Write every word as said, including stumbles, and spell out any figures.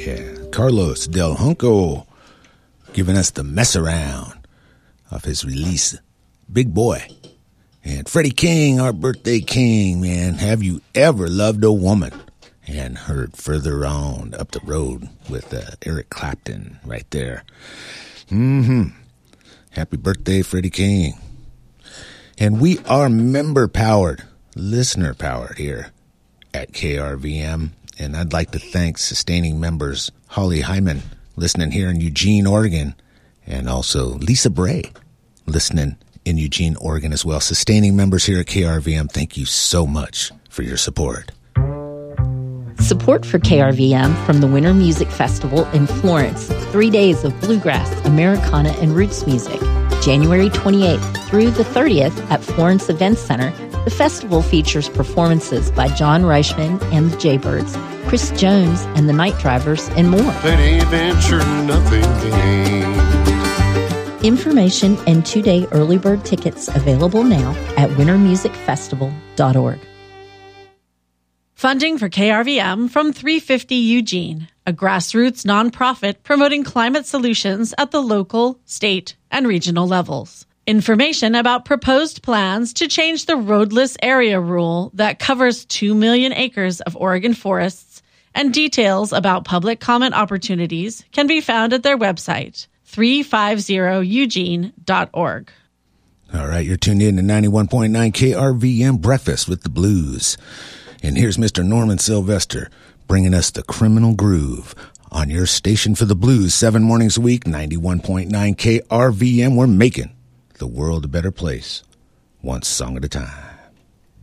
Yeah, Carlos Del Junco giving us the mess around of his release, Big Boy. And Freddie King, our birthday king, man. Have you ever loved a woman? And heard Further On Up the Road with uh, Eric Clapton right there. Mm-hmm. Happy birthday, Freddie King. And we are member-powered, listener-powered here at K R V M. And I'd like to thank sustaining members Holly Hyman, listening here in Eugene, Oregon, and also Lisa Bray, listening in Eugene, Oregon as well. Sustaining members here at K R V M, thank you so much for your support. Support for K R V M from the Winter Music Festival in Florence. Three days of bluegrass, Americana, and roots music. January twenty-eighth through the thirtieth at Florence Events Center. The festival features performances by John Reichman and the Jaybirds, Chris Jones and the Night Drivers, and more. That ain't venture nothing gained. Information and two-day early bird tickets available now at winter music festival dot org. Funding for K R V M from three fifty Eugene, a grassroots nonprofit promoting climate solutions at the local, state, and regional levels. Information about proposed plans to change the roadless area rule that covers two million acres of Oregon forests and details about public comment opportunities can be found at their website, three fifty eugene dot org. All right, you're tuned in to ninety-one point nine K R V M Breakfast with the Blues. And here's Mister Norman Sylvester bringing us the Criminal Groove on your station for the blues, seven mornings a week, ninety-one point nine K R V M. We're making the world a better place, one song at a time.